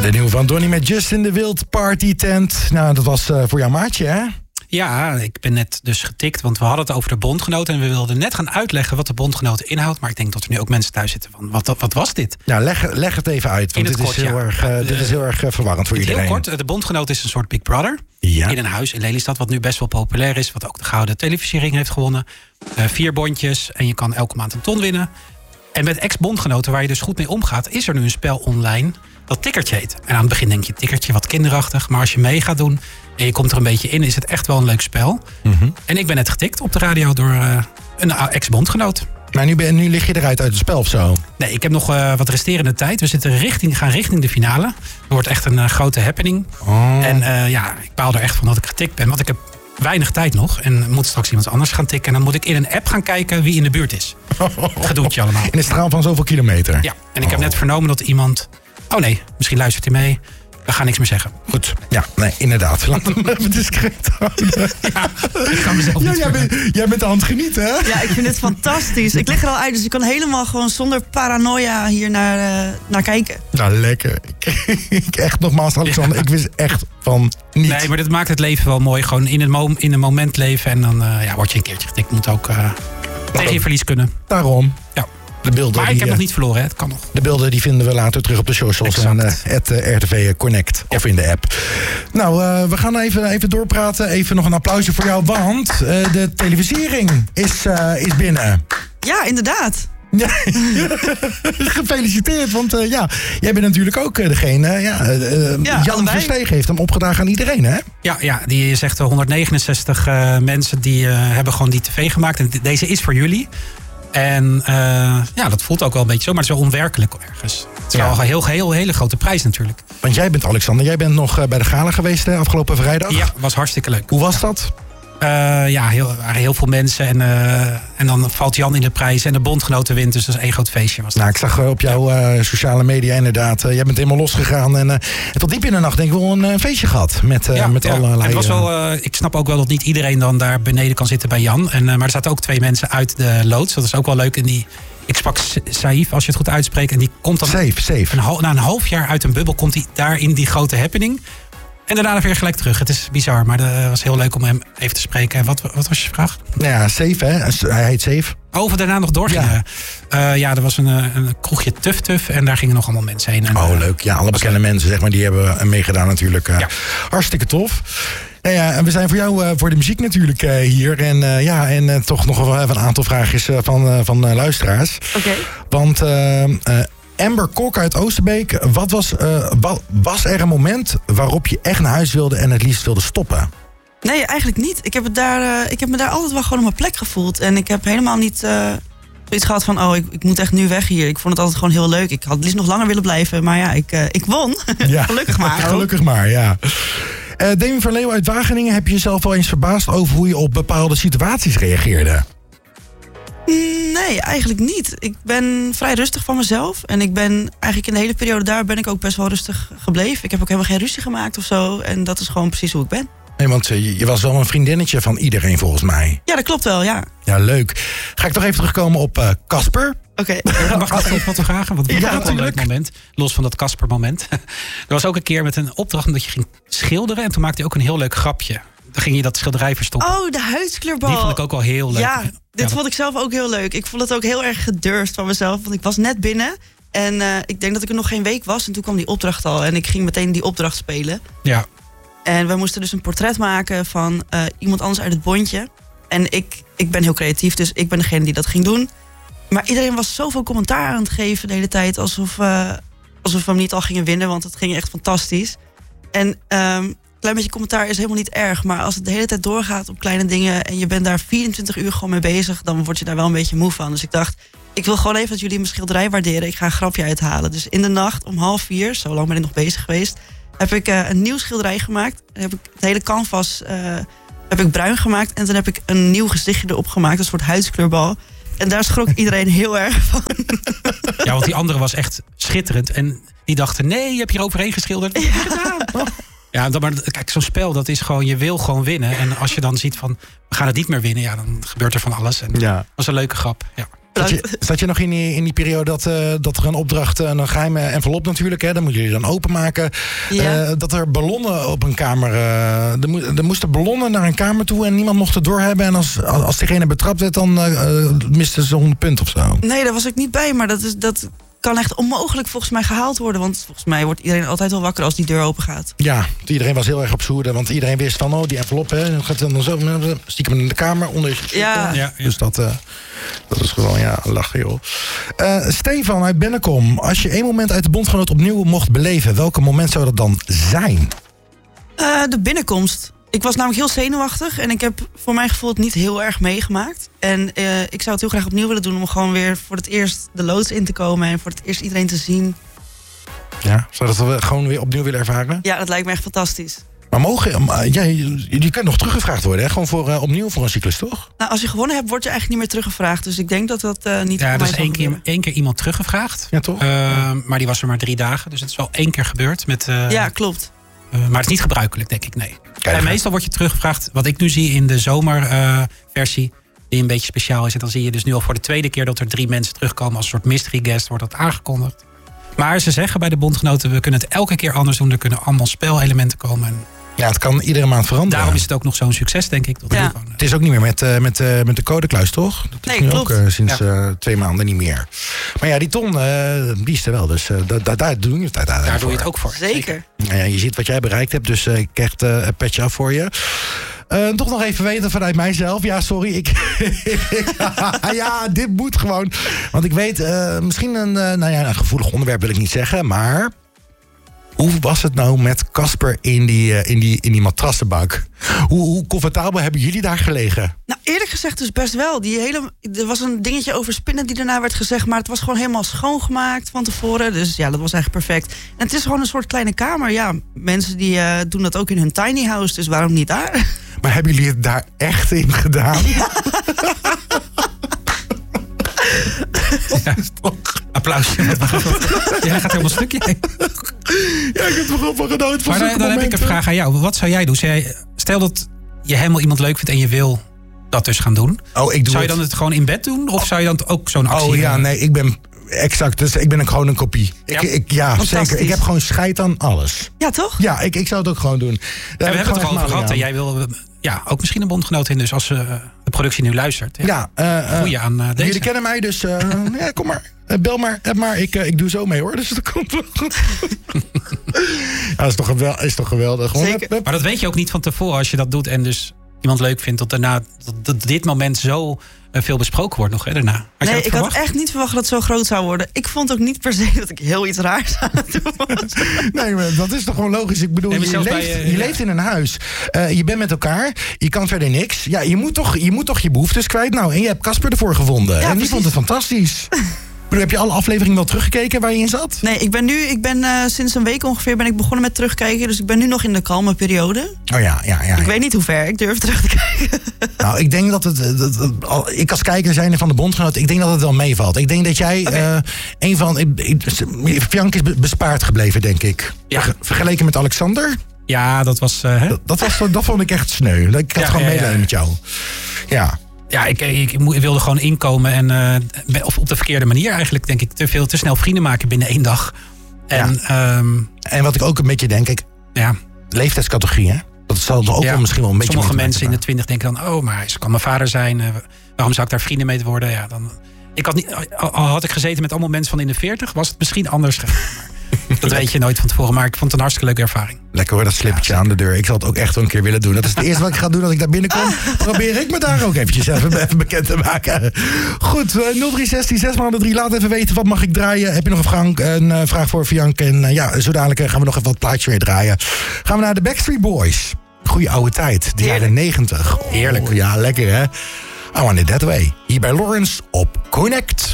De nieuwe van Donny met Justin de Wild Party Tent. Nou, dat was voor jouw maatje, hè? Ja, ik ben net dus getikt, want we hadden het over de bondgenoten... en we wilden net gaan uitleggen wat de bondgenoten inhoudt... maar ik denk dat er nu ook mensen thuis zitten van, wat was dit? Nou, leg het even uit, want dit is heel erg verwarrend voor iedereen. Heel kort, de bondgenoot is een soort Big Brother... Ja. In een huis in Lelystad, wat nu best wel populair is... wat ook de Gouden Televisiering heeft gewonnen. 4 bondjes en je kan elke maand een ton winnen. En met ex-bondgenoten, waar je dus goed mee omgaat... is er nu een spel online dat Tikkertje heet. En aan het begin denk je, Tikkertje, wat kinderachtig... maar als je mee gaat doen en je komt er een beetje in... is het echt wel een leuk spel. Mm-hmm. En ik ben net getikt op de radio door een ex-bondgenoot. Maar nu lig je eruit uit het spel of zo? Nee, ik heb nog wat resterende tijd. We gaan richting de finale. Het wordt echt een grote happening. Oh. En ik baal er echt van dat ik getikt ben. Want ik heb weinig tijd nog. En moet straks iemand anders gaan tikken. En dan moet ik in een app gaan kijken wie in de buurt is. Gedoetje allemaal. In een straal van zoveel kilometer? Ja, en ik heb net vernomen dat iemand... Oh nee, misschien luistert hij mee. We gaan niks meer zeggen. Goed, ja, nee, inderdaad. Laten we even discreet houden. Ja, ik ga mezelf niet jij bent aan het genieten, hè? Ja, ik vind het fantastisch. Ik lig er al uit, dus ik kan helemaal gewoon zonder paranoia hier naar kijken. Nou, lekker. Ik echt nogmaals, Alexander, ik wist echt van niet. Nee, maar dat maakt het leven wel mooi. Gewoon in een moment leven en dan word je een keertje getikt. Moet ook tegen je verlies kunnen. Daarom. Ja. De beelden maar ik heb nog niet verloren, hè? Het kan nog. De beelden die vinden we later terug op de socials en RTV Connect of in de app. Nou, we gaan even doorpraten. Even nog een applausje voor jou, want de televisiering is binnen. Ja, inderdaad. Ja, gefeliciteerd, want jij bent natuurlijk ook degene. Jan Verstegen heeft hem opgedragen aan iedereen, hè? Ja, die zegt 169 mensen die hebben gewoon die tv gemaakt. En deze is voor jullie. En dat voelt ook wel een beetje zo, maar het is wel onwerkelijk ergens. Het is wel een hele grote prijs natuurlijk. Want jij bent, Alexander, jij bent nog bij de gala geweest afgelopen vrijdag. Ja, was hartstikke leuk. Hoe was dat? Er waren heel veel mensen en dan valt Jan in de prijs en de bondgenoten wint. Dus dat is één groot feestje. Was nou, ik zag op jouw sociale media inderdaad. Jij bent helemaal losgegaan en tot diep in de nacht denk ik wel een feestje gehad. Met allerlei... Het was wel, ik snap ook wel dat niet iedereen dan daar beneden kan zitten bij Jan. Maar er zaten ook 2 mensen uit de loods. Dat is ook wel leuk. En ik sprak Saif, als je het goed uitspreekt. En die komt dan Saif. Na een half jaar uit een bubbel komt hij daar in die grote happening. En daarna weer gelijk terug. Het is bizar, maar het was heel leuk om hem even te spreken. En wat was je vraag? Ja, Safe, hè? Hij heet Safe. Oh, we daarna nog doorgingen. Ja, er was een kroegje Tuf en daar gingen nog allemaal mensen heen. En, leuk. Ja, alle bekende mensen, zeg maar, die hebben meegedaan natuurlijk. Hartstikke tof. Nou ja, en we zijn voor jou, voor de muziek natuurlijk hier. En toch nog wel even een aantal vraagjes van luisteraars. Oké. Want... Amber Kok uit Oosterbeek, was er een moment waarop je echt naar huis wilde en het liefst wilde stoppen? Nee, eigenlijk niet. Ik heb me daar altijd wel gewoon op mijn plek gevoeld. En ik heb helemaal niet zoiets gehad van, ik moet echt nu weg hier. Ik vond het altijd gewoon heel leuk. Ik had het liefst nog langer willen blijven, maar ja, ik won. Ja. Gelukkig maar. Gelukkig maar, ja. Demi van Leeuwen uit Wageningen, heb je jezelf wel eens verbaasd over hoe je op bepaalde situaties reageerde? Nee, eigenlijk niet. Ik ben vrij rustig van mezelf. En ik ben eigenlijk in de hele periode daar ben ik ook best wel rustig gebleven. Ik heb ook helemaal geen ruzie gemaakt of zo. En dat is gewoon precies hoe ik ben. Nee, want je was wel een vriendinnetje van iedereen volgens mij. Ja, dat klopt wel, ja. Ja, leuk. Ga ik toch even terugkomen op Casper. Oké. Mag ik even wat vragen? Want dat was ook een leuk moment. Los van dat Casper moment. Er was ook een keer met een opdracht omdat je ging schilderen. En toen maakte hij ook een heel leuk grapje. Dan ging je dat schilderij verstoppen. Oh, de huidskleurbal. Die vond ik ook wel heel leuk. Ja, dit vond ik zelf ook heel leuk. Ik vond het ook heel erg gedurfd van mezelf. Want ik was net binnen. En ik denk dat ik er nog geen week was. En toen kwam die opdracht al. En ik ging meteen die opdracht spelen. Ja. En we moesten dus een portret maken van iemand anders uit het bondje. En ik ben heel creatief, dus ik ben degene die dat ging doen. Maar iedereen was zoveel commentaar aan het geven de hele tijd. Alsof we hem niet al gingen winnen, want het ging echt fantastisch. En klein beetje commentaar is helemaal niet erg. Maar als het de hele tijd doorgaat op kleine dingen en je bent daar 24 uur gewoon mee bezig, dan word je daar wel een beetje moe van. Dus ik dacht, ik wil gewoon even dat jullie mijn schilderij waarderen. Ik ga een grapje uithalen. Dus in de nacht om 3:30, zo lang ben ik nog bezig geweest, heb ik een nieuw schilderij gemaakt. Dan heb ik het hele canvas heb ik bruin gemaakt. En dan heb ik een nieuw gezichtje erop gemaakt. Een soort huidskleurbal. En daar schrok iedereen heel erg van. Ja, want die andere was echt schitterend. En die dachten, nee, je hebt hier overheen geschilderd. Wat heb je gedaan? Ja, maar kijk, zo'n spel, dat is gewoon, je wil gewoon winnen. En als je dan ziet van, we gaan het niet meer winnen, ja, dan gebeurt er van alles. En dat was een leuke grap, ja. Zat je nog in die periode dat er een opdracht, een geheime envelop natuurlijk, hè, dan moet je dan openmaken. Ja. Dat er ballonnen op een kamer, er moesten ballonnen naar een kamer toe en niemand mocht het doorhebben. En als diegene betrapt werd, dan misten ze 100 punten of zo. Nee, daar was ik niet bij, maar dat kan echt onmogelijk volgens mij gehaald worden. Want volgens mij wordt iedereen altijd wel wakker als die deur open gaat. Ja, iedereen was heel erg op zoede, want iedereen wist van, die envelop, hè, gaat dan zo stiekem in de kamer onder je. Ja. Dus dat is gewoon, lachen joh. Stefan uit Bennekom, als je één moment uit de Bondgenoot opnieuw mocht beleven, welke moment zou dat dan zijn? De binnenkomst. Ik was namelijk heel zenuwachtig en ik heb voor mijn gevoel het niet heel erg meegemaakt. En ik zou het heel graag opnieuw willen doen om gewoon weer voor het eerst de loods in te komen en voor het eerst iedereen te zien. Ja, zou dat gewoon weer opnieuw willen ervaren? Ja, dat lijkt me echt fantastisch. Maar je kan nog teruggevraagd worden, hè? Gewoon opnieuw voor een cyclus, toch? Nou, als je gewonnen hebt, word je eigenlijk niet meer teruggevraagd. Dus ik denk dat dat niet Ja, voor er mij is één keer iemand teruggevraagd. Ja, toch? Maar die was er maar 3 dagen. Dus het is wel 1 keer gebeurd. Ja, klopt. Maar het is niet gebruikelijk, denk ik, nee. Kijk, En meestal word je teruggevraagd. Wat ik nu zie in de zomerversie, die een beetje speciaal is. En dan zie je dus nu al voor de 2e keer dat er 3 mensen terugkomen. Als een soort mystery guest wordt dat aangekondigd. Maar ze zeggen bij de bondgenoten, we kunnen het elke keer anders doen. Er kunnen allemaal spelelementen komen. En ja, het kan iedere maand veranderen. daarom is het ook nog zo'n succes, denk ik. Het is ook niet meer met de codekluis, toch? Dat is Nee, nu klopt. ook sinds 2 maanden niet meer. Maar ja, die ton, die is er wel. Dus daar doe je het uiteindelijk Daar doe voor. je het ook voor. Zeker. Nou ja, je ziet wat jij bereikt hebt, dus ik krijg een petje af voor je. Toch nog even weten vanuit mijzelf. Ja, sorry. Ja, dit moet gewoon. Want ik weet, misschien een gevoelig onderwerp wil ik niet zeggen, maar hoe was het nou met Casper in die matrassenbak? Hoe comfortabel hebben jullie daar gelegen? Nou, eerlijk gezegd dus best wel. Er was een dingetje over spinnen die daarna werd gezegd, maar het was gewoon helemaal schoongemaakt van tevoren. Dus ja, dat was eigenlijk perfect. En het is gewoon een soort kleine kamer. Ja, mensen die doen dat ook in hun tiny house, dus waarom niet daar? Maar hebben jullie het daar echt in gedaan? Ja. Applausje. Jij gaat helemaal stukje heen. Ja, ik heb er gewoon van genoten. Van Maar dan heb ik een vraag aan jou. Wat zou jij doen? Stel dat je helemaal iemand leuk vindt en je wil dat dus gaan doen. Zou je dan het gewoon in bed doen? Of zou je dan ook zo'n actie... Oh ja, nee, ik ben... Exact, dus ik ben gewoon een kopie. Ja, zeker. Ik heb gewoon scheid aan alles. Ja, toch? Ja, ik zou het ook gewoon doen. We hebben het er al over gehad. En jij wil ook misschien een bondgenoot in. Dus als de productie nu luistert. Goeie aan deze. Jullie kennen mij, dus kom maar. Bel maar, app maar. Ik doe zo mee hoor. Dus dat komt wel goed. Ja, is toch geweldig. Gewoon, zeker. Maar dat weet je ook niet van tevoren als je dat doet. En dus iemand leuk vindt tot daarna. Dat dit moment zo veel besproken wordt nog, hè, daarna. Nee, ik had echt niet verwacht dat het zo groot zou worden. Ik vond ook niet per se dat ik heel iets raars aan het doen was. Nee, maar dat is toch gewoon logisch. Ik bedoel, je leeft in een huis. Je bent met elkaar. Je kan verder niks. Ja, je moet toch je behoeftes kwijt. Nou, en je hebt Casper ervoor gevonden. Ja, en die vond het fantastisch. Heb je alle afleveringen wel teruggekeken waar je in zat? Nee, ik ben sinds een week ongeveer begonnen met terugkijken. Dus ik ben nu nog in de kalme periode. Oh ja. Ik weet niet hoe ver ik durf terug te kijken. Nou, ik denk dat ik als kijker zijnde van de bondgenoot, ik denk dat het wel meevalt. Ik denk dat jij een van... Fiank is bespaard gebleven, denk ik. Ja. Vergeleken met Alexander? Ja, dat was... Dat vond ik echt sneu. Ik had gewoon medelijden met jou. Ja. Ja, ik wilde gewoon inkomen en of op de verkeerde manier eigenlijk, denk ik. Te snel vrienden maken binnen 1 dag. En wat ik ook een beetje denk, leeftijdscategorie, hè? Dat zal er ook wel misschien wel een beetje... Sommige mensen in de 20 denken dan, maar ze kan mijn vader zijn. Waarom zou ik daar vrienden mee worden? Ja, dan... Al had ik gezeten met allemaal mensen van in de 40, was het misschien anders gegaan. Dat weet je nooit van tevoren, maar ik vond het een hartstikke leuke ervaring. Lekker hoor, dat slippertje aan de deur. Ik zal het ook echt wel een keer willen doen. Dat is het eerste wat ik ga doen als ik daar binnenkom. Probeer ik me daar ook eventjes even bekend te maken. Goed, 0316 6x3. Laat even weten, wat mag ik draaien? Heb je nog een vraag voor Fiank? En zo dadelijk gaan we nog even wat plaatjes weer draaien. Gaan we naar de Backstreet Boys. Goeie oude tijd, de jaren 90. Heerlijk. Ja, lekker hè? I Want It That Way. Hier bij Lawrence op Connect.